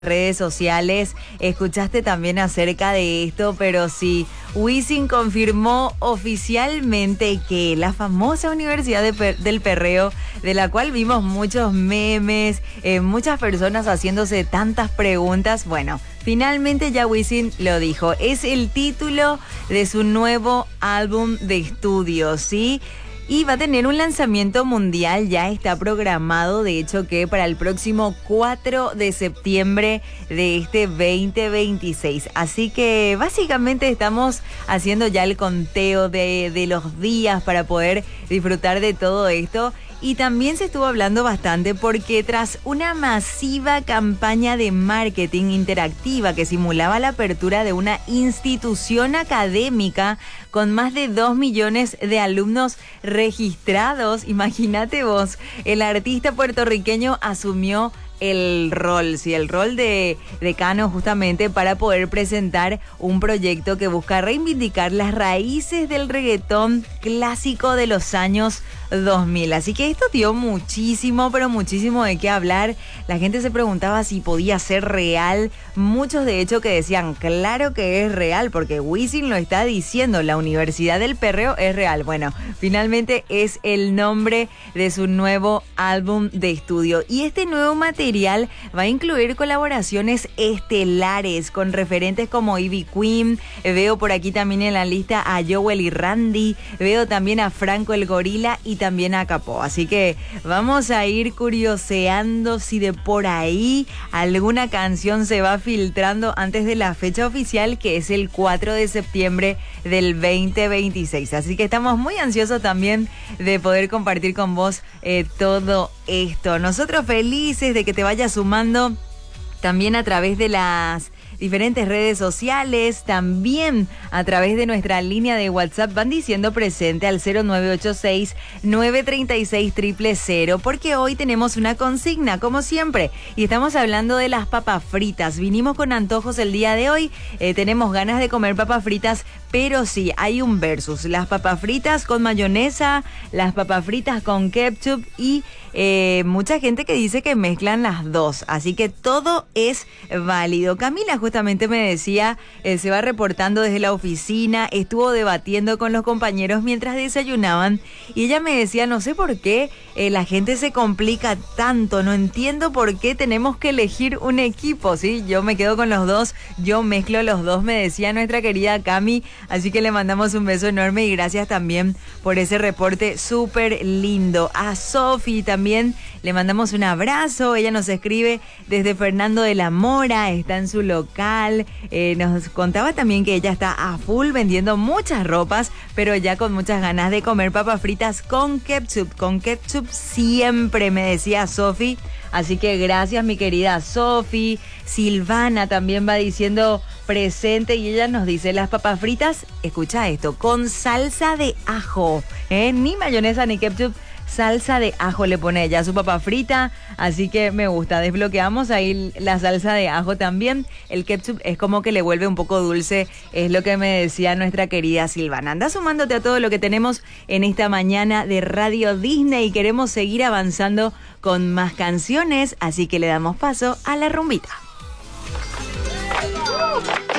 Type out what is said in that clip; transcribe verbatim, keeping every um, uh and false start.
redes sociales, escuchaste también acerca de esto, pero sí, Wisin confirmó oficialmente que la famosa Universidad de per- del Perreo, de la cual vimos muchos memes, eh, muchas personas haciéndose tantas preguntas, bueno, finalmente ya Wisin lo dijo, es el título de su nuevo álbum de estudio, ¿sí? Y va a tener un lanzamiento mundial, ya está programado, de hecho que para el próximo cuatro de septiembre de este veinte veintiséis. Así que básicamente estamos haciendo ya el conteo de, de los días para poder disfrutar de todo esto. Y también se estuvo hablando bastante porque tras una masiva campaña de marketing interactiva que simulaba la apertura de una institución académica con más de dos millones de alumnos registrados, imagínate vos, el artista puertorriqueño asumió el rol, sí, el rol de decano justamente para poder presentar un proyecto que busca reivindicar las raíces del reggaetón clásico de los años dos mil. Así que esto dio muchísimo, pero muchísimo de qué hablar. La gente se preguntaba si podía ser real. Muchos de hecho que decían, claro que es real, porque Wisin lo está diciendo, la Universidad del Perreo es real. Bueno, finalmente es el nombre de su nuevo álbum de estudio. Y este nuevo material va a incluir colaboraciones estelares con referentes como Ivy Queen. Veo por aquí también en la lista a Joel y Randy. Veo también a Franco el Gorila y también a Capó. Así que vamos a ir curioseando si de por ahí alguna canción se va filtrando antes de la fecha oficial, que es el cuatro de septiembre del veinte veintiséis. Así que estamos muy ansiosos también de poder compartir con vos eh, todo esto. Nosotros felices de que te vayas sumando también a través de las diferentes redes sociales, también a través de nuestra línea de WhatsApp. Van diciendo presente al cero nueve ocho seis, nueve tres seis, cero cero cero, porque hoy tenemos una consigna, como siempre, y estamos hablando de las papas fritas. Vinimos con antojos el día de hoy, eh, tenemos ganas de comer papas fritas, pero sí, hay un versus, las papas fritas con mayonesa, las papas fritas con ketchup y eh, mucha gente que dice que mezclan las dos, así que todo es válido. Camila justamente me decía, eh, se va reportando desde la oficina, estuvo debatiendo con los compañeros mientras desayunaban y ella me decía, no sé por qué eh, la gente se complica tanto, no entiendo por qué tenemos que elegir un equipo, ¿sí? Yo me quedo con los dos, yo mezclo los dos, me decía nuestra querida Cami, así que le mandamos un beso enorme y gracias también por ese reporte súper lindo. A Sofi también le mandamos un abrazo, ella nos escribe desde Fernando de la Mora, está en su local, eh, nos contaba también que ella está a full vendiendo muchas ropas, pero ya con muchas ganas de comer papas fritas con ketchup, con ketchup siempre, me decía Sofi, así que gracias mi querida Sofi. Silvana también va diciendo presente y ella nos dice las papas fritas, escucha esto, con salsa de ajo, ¿eh? Ni mayonesa ni ketchup, salsa de ajo le pone ella a su papa frita, así que me gusta. Desbloqueamos ahí la salsa de ajo también. El ketchup es como que le vuelve un poco dulce, es lo que me decía nuestra querida Silvana. Anda sumándote a todo lo que tenemos en esta mañana de Radio Disney y queremos seguir avanzando con más canciones, así que le damos paso a la rumbita.